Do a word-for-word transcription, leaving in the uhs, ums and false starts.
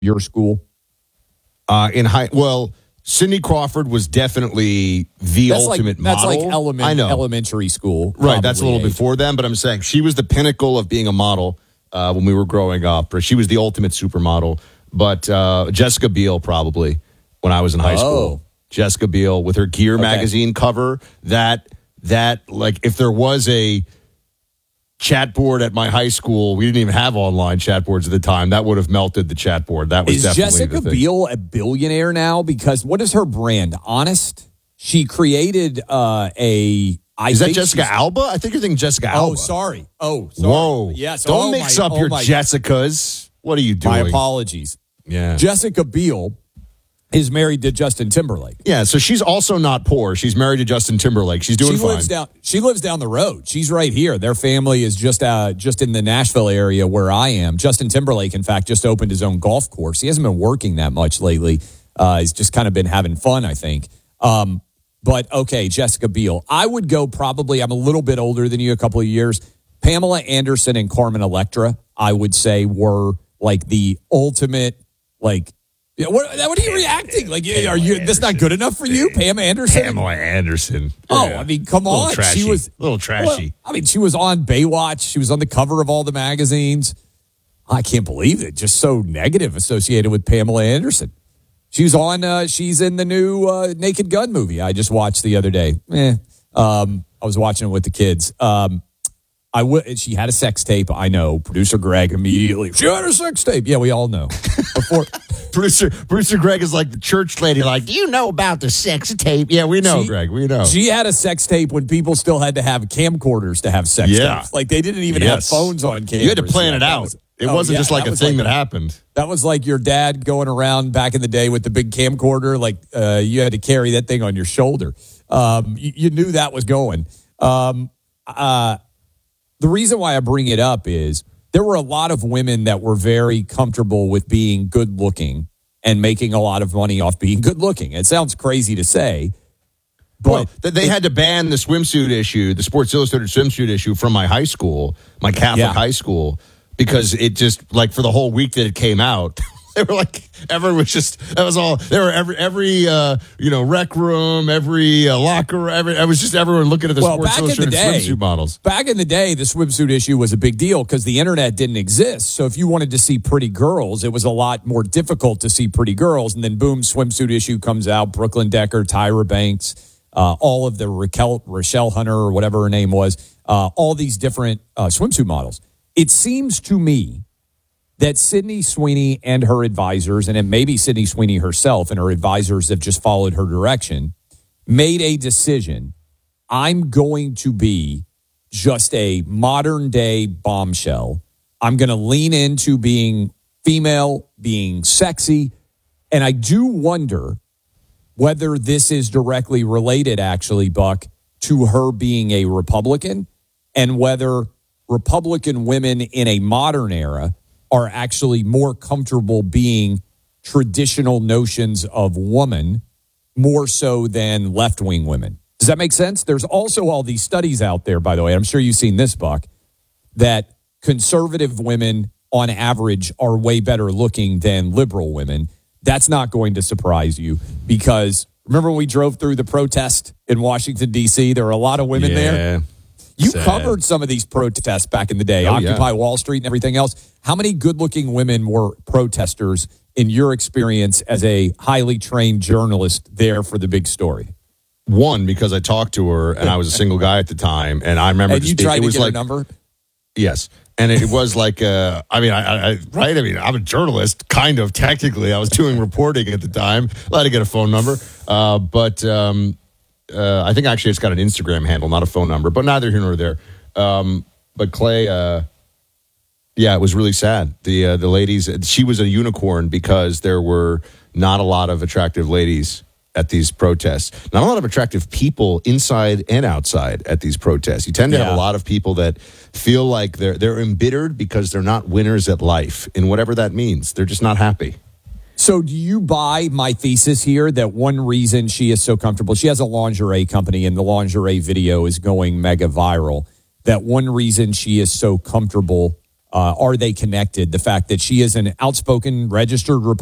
your school? Uh, in high, well, Cindy Crawford was definitely the that's ultimate like, model. That's like element, I know. elementary school. Right, that's a little age. before them, but I'm saying she was the pinnacle of being a model uh, when we were growing up. She was the ultimate supermodel. But uh, Jessica Biel probably when I was in high Oh. school. Jessica Biel with her Gear Okay. magazine cover. That that like if there was a chat board at my high school, we didn't even have online chat boards at the time. That would have melted the chat board. That was Is definitely Jessica the thing. Biel a billionaire now? Because what is her brand? Honest? She created uh, a. I Is that think Jessica she's- Alba? I think you're thinking Jessica Oh, Alba. sorry. Oh, sorry. Whoa. Yes. Don't oh mix my, up oh your my, Jessicas. What are you doing? My apologies. Yeah. Jessica Biel is married to Justin Timberlake. Yeah, so she's also not poor. She's married to Justin Timberlake. She's doing she fine. lives down. She lives down the road. She's right here. Their family is just uh, just in the Nashville area where I am. Justin Timberlake, in fact, just opened his own golf course. He hasn't been working that much lately. Uh, he's just kind of been having fun, I think. Um, but okay, Jessica Biel. I would go probably. I'm a little bit older than you, a couple of years. Pamela Anderson and Carmen Electra, I would say, were like the ultimate like. Yeah, what, what are you reacting? Like, are you? That's not good enough for you, Pam Anderson? Pamela Anderson. Oh, Yeah. I mean, come A little on. trashy. She was a little trashy. Well, I mean, she was on Baywatch. She was on the cover of all the magazines. I can't believe it. Just so negative associated with Pamela Anderson. She was on. Uh, she's in the new uh, Naked Gun movie I just watched the other day. Eh, um, I was watching it with the kids. Um, I w- she had a sex tape. I know. Producer Greg immediately. She had a sex tape. Yeah, we all know. Before. Producer Producer Greg is like the church lady, like, do you know about the sex tape? Yeah, we know, She- Greg. We know. She had a sex tape when people still had to have camcorders to have sex Yeah. tapes. Like they didn't even Yes. have phones on cameras. You had to plan yet. it That out. was- it oh, wasn't yeah, just like a was thing like- that happened. That was like your dad going around back in the day with the big camcorder. Like uh, you had to carry that thing on your shoulder. Um, you, you knew that was going. Um, uh, the reason why I bring it up is there were a lot of women that were very comfortable with being good looking and making a lot of money off being good looking. It sounds crazy to say, but Well, th- they had to ban the swimsuit issue, the Sports Illustrated swimsuit issue from my high school, my Catholic Yeah. high school, because it just, like, for the whole week that it came out, they were like, everyone was just, that was all, there were every, every uh, you know, rec room, every uh, locker room, every, it was just everyone looking at the Well, Sports back in the Illustrated day- swimsuit models. Back in the day, the swimsuit issue was a big deal because the internet didn't exist. So if you wanted to see pretty girls, it was a lot more difficult to see pretty girls. And then boom, swimsuit issue comes out. Brooklyn Decker, Tyra Banks, uh, all of the Raquel, Rochelle Hunter or whatever her name was, uh, all these different uh, swimsuit models. It seems to me that Sydney Sweeney and her advisors, and it may be Sydney Sweeney herself and her advisors have just followed her direction, made a decision. I'm going to be just a modern day bombshell. I'm going to lean into being female, being sexy. And I do wonder whether this is directly related, actually, Buck, to her being a Republican and whether Republican women in a modern era are actually more comfortable being traditional notions of woman more so than left-wing women. Does that make sense? There's also all these studies out there, by the way, I'm sure you've seen this, Buck, that conservative women on average are way better looking than liberal women. That's not going to surprise you because remember when we drove through the protest in Washington, D C? There were a lot of women there. You Sad. covered some of these protests back in the day, Oh, Occupy yeah. Wall Street and everything else. How many good-looking women were protesters in your experience as a highly trained journalist there for the big story? One, because I talked to her and I was a single guy at the time, and I remember And you just, tried it to was get like her number? yes, and it was like uh, I mean, I, I right. I mean, I'm a journalist, kind of technically. I was doing reporting at the time. Allowed to get a phone number, uh, but um, uh, I think actually it's got an Instagram handle, not a phone number. But neither here nor there. Um, but Clay, uh, yeah, it was really sad. The uh, the ladies, she was a unicorn because there were not a lot of attractive ladies at these protests. Not a lot of attractive people inside and outside at these protests. You tend to have Yeah. a lot of people that feel like they're they're embittered because they're not winners at life, in whatever that means. They're just not happy. So do you buy my thesis here that one reason she is so comfortable, she has a lingerie company and the lingerie video is going mega viral, that one reason she is so comfortable Uh, are they connected? The fact that she is an outspoken registered Republican